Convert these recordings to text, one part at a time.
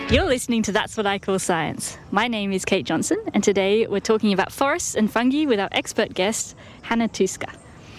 You're listening to That's What I Call Science. My name is Kate Johnson, and today we're talking about forests and fungi with our expert guest, Hanna Tuska.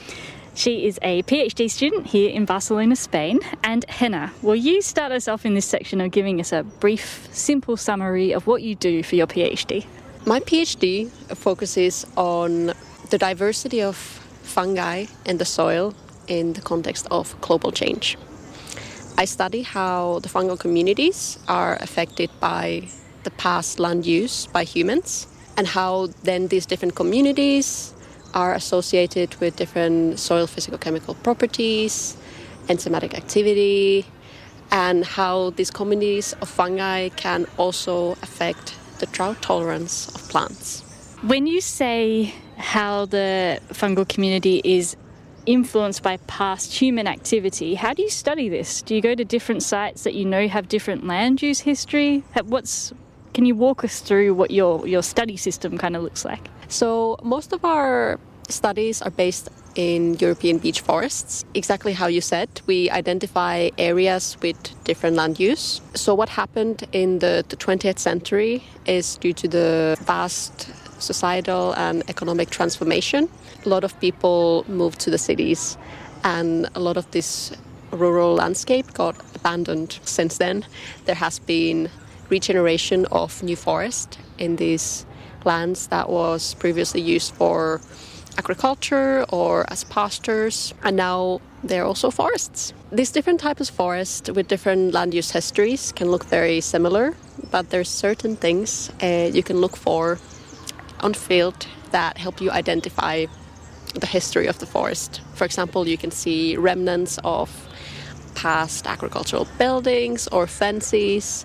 She is a PhD student here in Barcelona, Spain. And Hanna, will you start us off in this section of giving us a brief, simple summary of what you do for your PhD? My PhD focuses on the diversity of fungi in the soil in the context of global change. I study how the fungal communities are affected by the past land use by humans and how then these different communities are associated with different soil physicochemical properties, enzymatic activity, and how these communities of fungi can also affect the drought tolerance of plants. When you say how the fungal community is influenced by past human activity, how do you study this? Do you go to different sites that you know have different land use history? Can you walk us through what your study system kind of looks like? So most of our studies are based in European beech forests. Exactly how you said, we identify areas with different land use. So what happened in the 20th century is due to the vast societal and economic transformation. A lot of people moved to the cities and a lot of this rural landscape got abandoned. Since then, there has been regeneration of new forest in these lands that was previously used for agriculture or as pastures, and now they're also forests. These different types of forests with different land use histories can look very similar, but there's certain things you can look for on field that help you identify the history of the forest. For example, you can see remnants of past agricultural buildings or fences,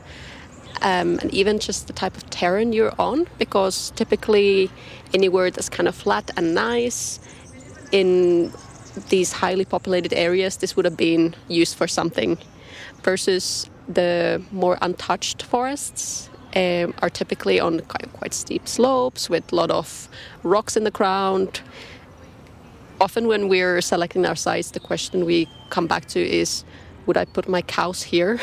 and even just the type of terrain you're on, because typically anywhere that's kind of flat and nice in these highly populated areas, this would have been used for something, versus the more untouched forests are typically on quite steep slopes with a lot of rocks in the ground. Often when we're selecting our sites, the question we come back to is, would I put my cows here?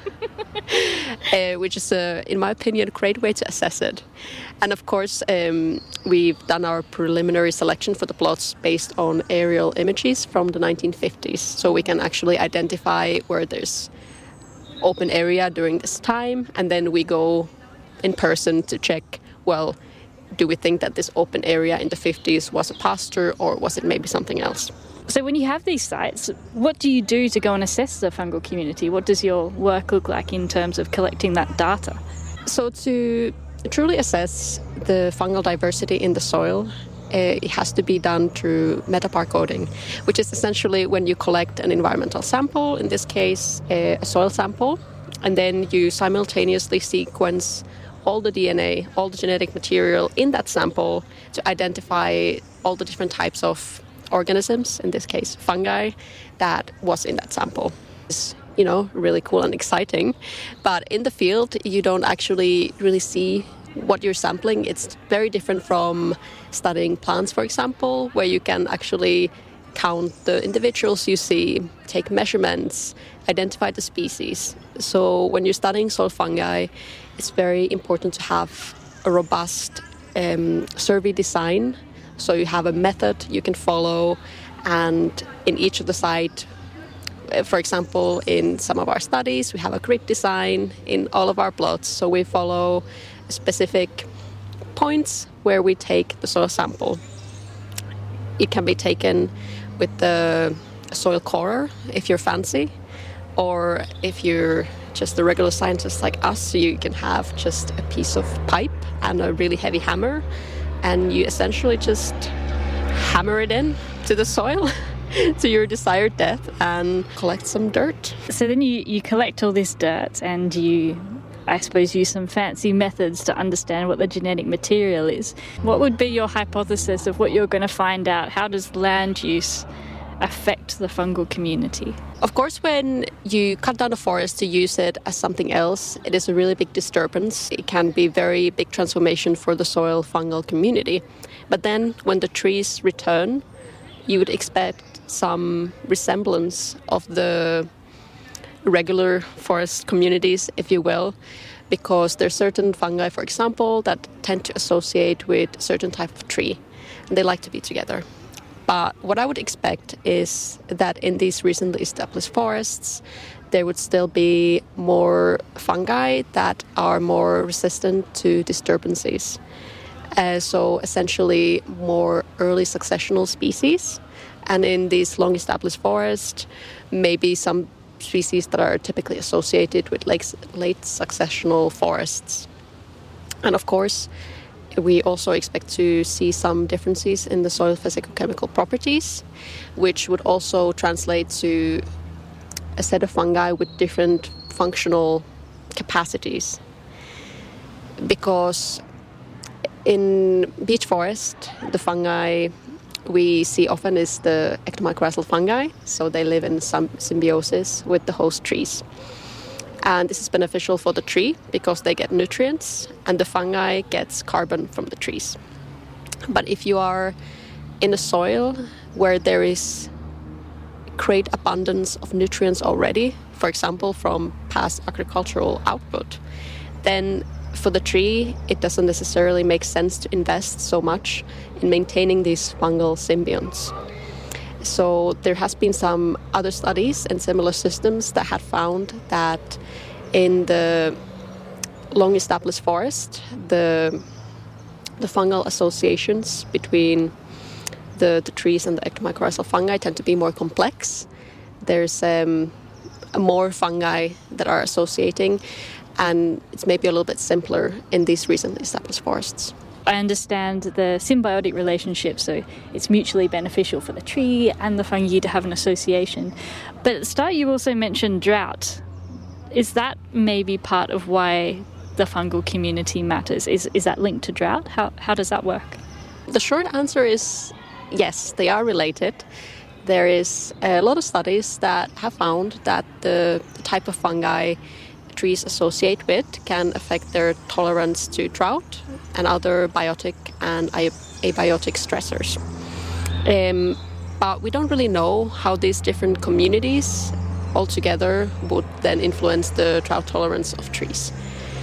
Which is, in my opinion, a great way to assess it. And of course, we've done our preliminary selection for the plots based on aerial images from the 1950s. So we can actually identify where there's open area during this time. And then we go in person to check, well, do we think that this open area in the 50s was a pasture or was it maybe something else? So when you have these sites, what do you do to go and assess the fungal community? What does your work look like in terms of collecting that data? So to truly assess the fungal diversity in the soil, it has to be done through metabarcoding, which is essentially when you collect an environmental sample, in this case a soil sample, and then you simultaneously sequence all the DNA, all the genetic material in that sample to identify all the different types of organisms, in this case fungi, that was in that sample. It's, really cool and exciting. But in the field, you don't actually really see what you're sampling. It's very different from studying plants, for example, where you can actually count the individuals you see, take measurements, identify the species. So when you're studying soil fungi, it's very important to have a robust survey design. So you have a method you can follow, and in each of the site, for example, in some of our studies, we have a grid design in all of our plots. So we follow specific points where we take the soil sample. It can be taken with the soil corer if you're fancy, or if you're just a regular scientist like us, you can have just a piece of pipe and a really heavy hammer, and you essentially just hammer it in to the soil to your desired depth and collect some dirt. So then you collect all this dirt and you, I suppose, use some fancy methods to understand what the genetic material is. What would be your hypothesis of what you're going to find out? How does land use affect the fungal community? Of course, when you cut down a forest to use it as something else, it is a really big disturbance. It can be very big transformation for the soil fungal community. But then when the trees return, you would expect some resemblance of the regular forest communities, if you will. because there's certain fungi, for example, that tend to associate with a certain type of tree, and they like to be together. But what I would expect is that in these recently established forests, there would still be more fungi that are more resistant to disturbances. So essentially more early successional species. And in these long-established forests, maybe some species that are typically associated with late successional forests. And of course, we also expect to see some differences in the soil physicochemical properties, which would also translate to a set of fungi with different functional capacities. Because in beech forest, the fungi we see often is the ectomycorrhizal fungi, so they live in some symbiosis with the host trees. And this is beneficial for the tree because they get nutrients and the fungi gets carbon from the trees. But if you are in a soil where there is great abundance of nutrients already, for example, from past agricultural output, then for the tree, it doesn't necessarily make sense to invest so much in maintaining these fungal symbionts. So there has been some other studies and similar systems that have found that in the long-established forest, the fungal associations between the trees and the ectomycorrhizal fungi tend to be more complex. There's more fungi that are associating, and it's maybe a little bit simpler in these recently established forests. I understand the symbiotic relationship, so it's mutually beneficial for the tree and the fungi to have an association. But at the start you also mentioned drought. Is that maybe part of why the fungal community matters? Is that linked to drought? How does that work? The short answer is yes, they are related. There is a lot of studies that have found that the type of fungi trees associate with can affect their tolerance to drought and other biotic and abiotic stressors. But we don't really know how these different communities altogether would then influence the drought tolerance of trees.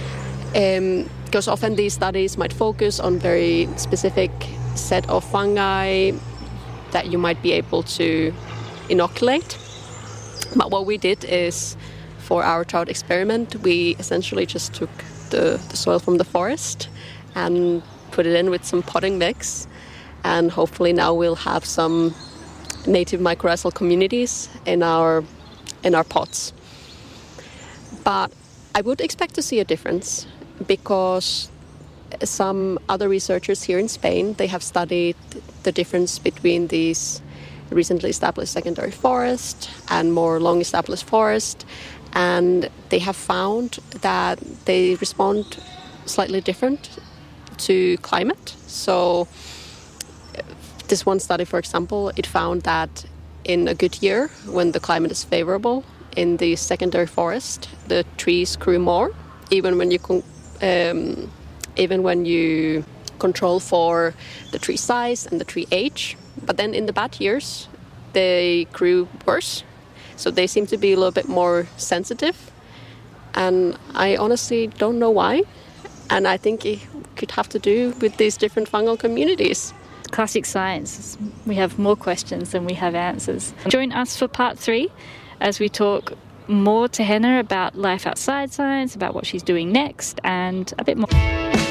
Because often these studies might focus on very specific set of fungi that you might be able to inoculate. But what we did is, for our drought experiment, we essentially just took the soil from the forest and put it in with some potting mix, and hopefully now we'll have some native mycorrhizal communities in our pots. But I would expect to see a difference because some other researchers here in Spain, they have studied the difference between these recently established secondary forest and more long-established forest, and they have found that they respond slightly different to climate. So this one study, for example, it found that in a good year, when the climate is favorable in the secondary forest, the trees grew more, even when you control for the tree size and the tree age. But then in the bad years, they grew worse. So they seem to be a little bit more sensitive. And I honestly don't know why. And I think it could have to do with these different fungal communities. Classic science. We have more questions than we have answers. Join us for part 3 as we talk more to Henna about life outside science, about what she's doing next, and a bit more.